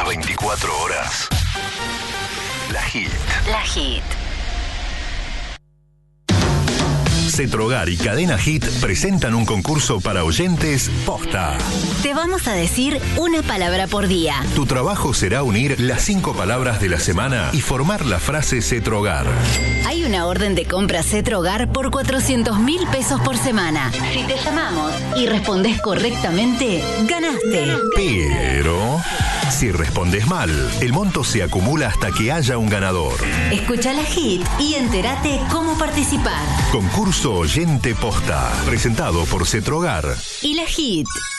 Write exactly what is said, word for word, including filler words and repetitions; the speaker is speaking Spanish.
veinticuatro horas. La Hit. La Hit. Cetrogar y Cadena Hit presentan un concurso para oyentes posta. Te vamos a decir una palabra por día. Tu trabajo será unir las cinco palabras de la semana y formar la frase Cetrogar. Hay una orden de compra Cetrogar por cuatrocientos mil pesos por semana. Si te llamamos y respondes correctamente, ganaste. Pero si respondes mal, el monto se acumula hasta que haya un ganador. Escucha la Hit y entérate cómo participar. Concurso Oyente Posta, presentado por Cetrogar y la Hit.